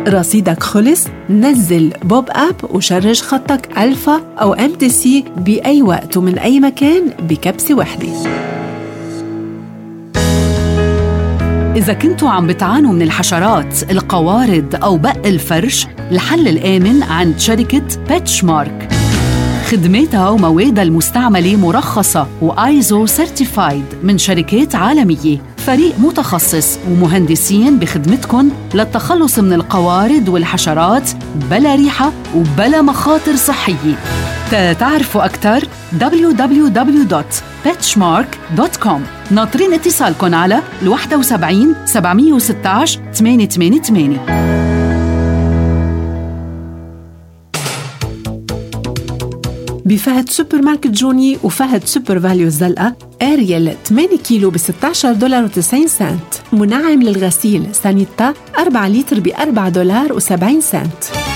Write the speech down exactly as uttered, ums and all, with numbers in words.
رصيدك خلص؟ نزل بوب أب وشرج خطك ألفا أو إم تي سي بأي وقت ومن أي مكان بكبسة وحدة. إذا كنتوا عم بتعانوا من الحشرات، القوارض أو بق الفرش، الحل الآمن عند شركة بيتشمارك. خدماتها وموادها المستعملة مرخصة وآيزو سيرتيفايد من شركات عالمية. فريق متخصص ومهندسين بخدمتكم للتخلص من القوارض والحشرات بلا ريحة وبلا مخاطر صحية. تعرفوا أكثر دبليو دبليو دبليو دوت بيتشمارك دوت كوم. ناطرين اتصالكم على واحد سبعين سبعمية وستة عشر ثمانية ثمانية ثمانية. بفهد سوبر ماركت جوني وفهد سوبر فاليو الزلقة أريال ثمانية كيلو ب ستة عشر دولار وتسعين سنت. منعم للغسيل سانيتا أربعة لتر ب أربعة دولار وسبعين سنت.